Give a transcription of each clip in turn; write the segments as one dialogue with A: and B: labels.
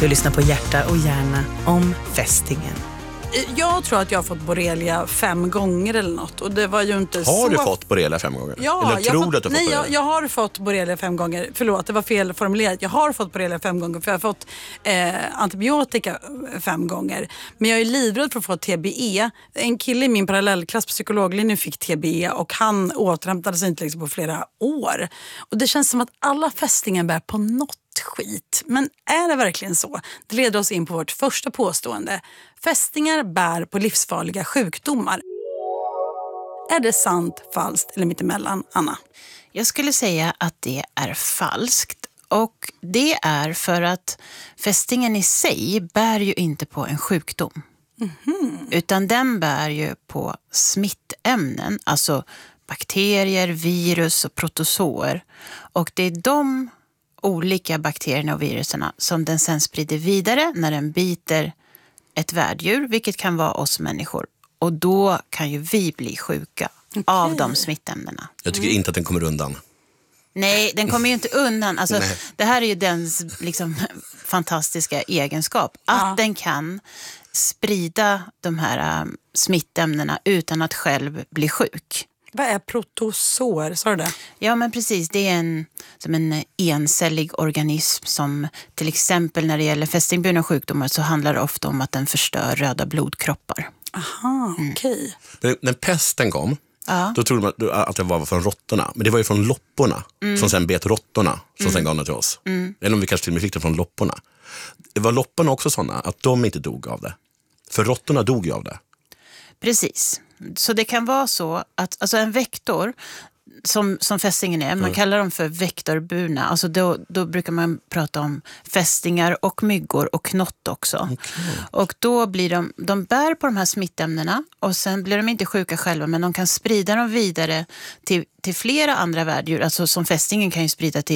A: Du lyssnar på Hjärta och hjärna om fästingen.
B: Jag tror att jag har fått borrelia 5 gånger eller något. Och det var ju inte
C: har du fått borrelia 5 gånger?
B: Ja,
C: eller tror du att du har fått borrelia?
B: jag har fått borrelia 5 gånger. Förlåt, det var fel formulerat. Jag har fått borrelia 5 gånger för jag har fått antibiotika 5 gånger. Men jag är livrädd för att få TBE. En kille i min parallellklass på psykologlinjen fick TBE och han återhämtade sig inte liksom på flera år. Och det känns som att alla fästingar bär på något skit. Men är det verkligen så? Det leder oss in på vårt första påstående. Fästingar bär på livsfarliga sjukdomar. Är det sant, falskt eller mittemellan, Anna?
D: Jag skulle säga att det är falskt. Och det är för att fästingen i sig bär ju inte på en sjukdom. Utan den bär ju på smittämnen, alltså bakterier, virus och protozoer. Och det är de olika bakterierna och viruserna som den sen sprider vidare när den biter ett värddjur, vilket kan vara oss människor. Och då kan ju vi bli sjuka av de smittämnena.
C: Jag tycker inte att den kommer undan.
D: Nej, den kommer ju inte undan. Alltså, det här är ju dens liksom, fantastiska egenskap. Att den kan sprida de här smittämnena utan att själv bli sjuk.
B: Vad är protozoer, sa du det?
D: Ja, men precis. Det är som en encellig organism som till exempel när det gäller fästingburna sjukdomar så handlar det ofta om att den förstör röda blodkroppar.
B: Aha, okej.
C: När pesten kom, då trodde man att det var från råttorna. Men det var ju från lopporna som sen bet råttorna som sen gav det till oss. Eller om vi kanske till och med fick det från lopporna. Var lopporna också sådana att de inte dog av det? För råttorna dog ju av det.
D: Precis. Så det kan vara så att alltså en vektor som fästingen är, man kallar dem för vektorburna. Alltså då brukar man prata om fästingar och myggor och knott också. Okay. Och då blir de bär på de här smittämnena och sen blir de inte sjuka själva, men de kan sprida dem vidare till flera andra värddjur. Alltså som fästingen kan ju sprida till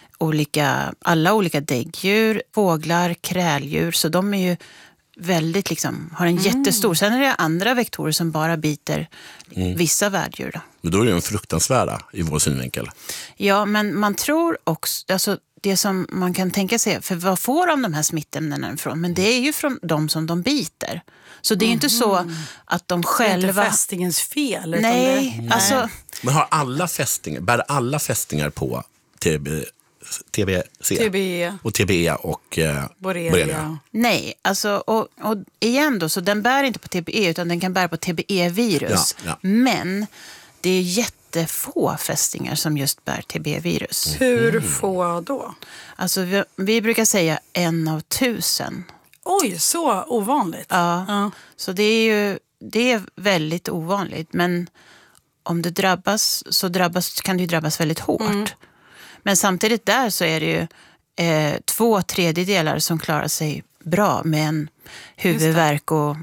D: alla olika däggdjur, fåglar, kräldjur. Så de är ju väldigt har en jättestor. Sen är det andra vektorer som bara biter vissa värddjur då.
C: Men då är det ju en fruktansvärda i vår synvinkel.
D: Ja, men man tror också, alltså det som man kan tänka sig, för vad får de här smittämnena ifrån? Men det är ju från de som de biter. Så det är ju inte så att de själva...
B: Det är inte fästingens fel.
D: Nej, alltså...
C: Men bär alla fästingar på TBC och TBE och borrelia?
D: Nej, alltså och igen då, så den bär inte på TBE utan den kan bära på TBE-virus. Ja. Men det är jättefå fästingar som just bär TBE-virus.
B: Hur få då?
D: Alltså vi brukar säga 1 av 1000.
B: Oj, så ovanligt.
D: Ja. Så det är väldigt ovanligt, men om det drabbas kan det ju drabbas väldigt hårt. Men samtidigt där så är det ju 2/3 som klarar sig bra med en huvudvärk och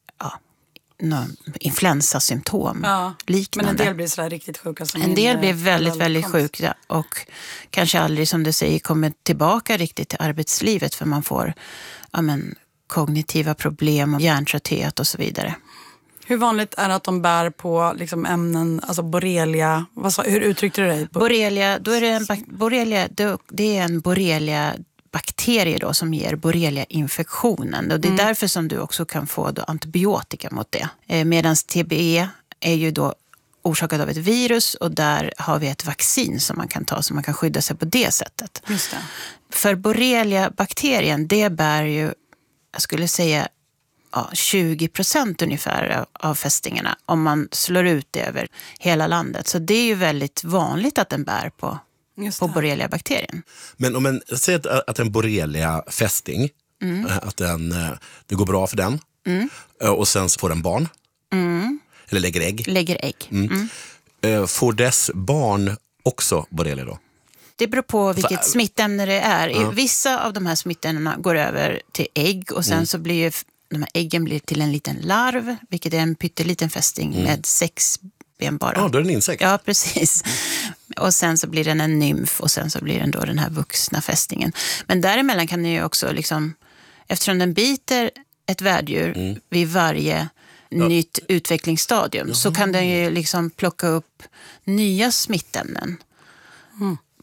D: influensasymptom liknande.
B: Men en del blir sådär riktigt sjuka.
D: En del blir väldigt, väldigt sjuka och kanske aldrig, som du säger, kommer tillbaka riktigt till arbetslivet för man får kognitiva problem och hjärntrötthet och så vidare.
B: Hur vanligt är det att de bär på ämnen, alltså borrelia? Hur uttryckte du dig?
D: Borrelia, det är en borrelia-bakterie då som ger borrelia-infektionen. Och det är därför som du också kan få då antibiotika mot det. Medan TBE är ju då orsakad av ett virus och där har vi ett vaccin som man kan ta så man kan skydda sig på det sättet.
B: Just det.
D: För borrelia-bakterien, det bär ju, jag skulle säga, 20% ungefär av fästingarna om man slår ut det över hela landet. Så det är ju väldigt vanligt att den bär på borrelia-bakterien. Men
C: om man säger att en borrelia-fästing, att det går bra för den och sen får den barn eller lägger ägg. Får dess barn också borrelia då?
D: Det beror på vilket smittämne det är. Vissa av de här smittämnena går över till ägg och sen så blir ju de här äggen blir till en liten larv, vilket är en pytteliten fästing med 6 ben bara.
C: Ja, då är det en insekt.
D: Ja, precis. Och sen så blir den en nymf och sen så blir den då den här vuxna fästingen. Men däremellan kan den ju också eftersom den biter ett värddjur vid varje nytt utvecklingsstadium så kan den ju plocka upp nya smittämnen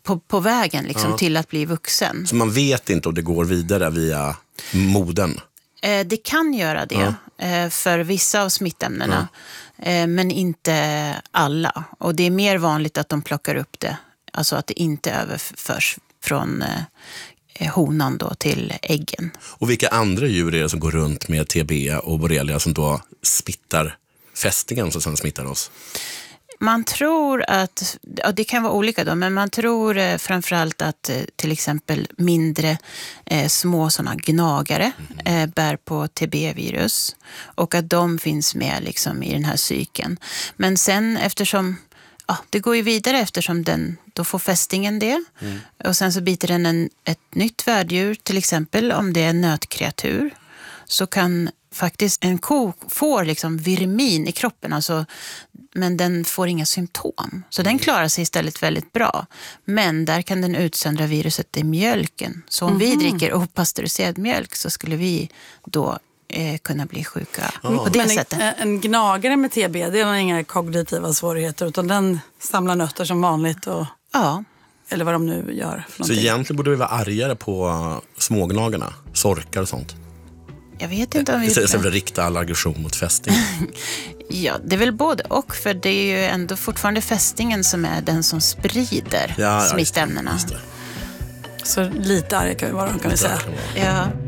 D: på vägen liksom, till att bli vuxen.
C: Så man vet inte om det går vidare via moden?
D: Det kan göra det för vissa av smittämnena, men inte alla. Och det är mer vanligt att de plockar upp det, alltså att det inte överförs från honan då till äggen.
C: Och vilka andra djur är det som går runt med TB och borrelia som då smittar fästingen som sen smittar oss?
D: Man tror att, det kan vara olika då, men man tror framförallt att till exempel mindre små sådana gnagare bär på TB-virus och att de finns med liksom i den här cykeln. Men sen eftersom, det går ju vidare eftersom då får fästingen det och sen så biter den ett nytt värddjur, till exempel om det är nötkreatur, så kan faktiskt en ko får liksom virmin i kroppen, alltså, men den får inga symptom. Så den klarar sig istället väldigt bra. Men där kan den utsöndra viruset i mjölken. Så om vi dricker opastöriserad mjölk så skulle vi då kunna bli sjuka på det sättet.
B: En gnagare med TB, det är inga kognitiva svårigheter utan den samlar nötter som vanligt och...
D: Ja.
B: Eller vad de nu gör.
C: Så egentligen borde vi vara argare på smågnagarna, sorkar och sånt.
D: Jag vet inte om vi...
C: Istället för att rikta all aggression mot fästingen.
D: Ja, det är väl både och, för det är ju ändå fortfarande fästingen som är den som sprider smittämnena.
C: Just det.
B: Så lite arga kan vi vara, kan vi säga.
D: Ja.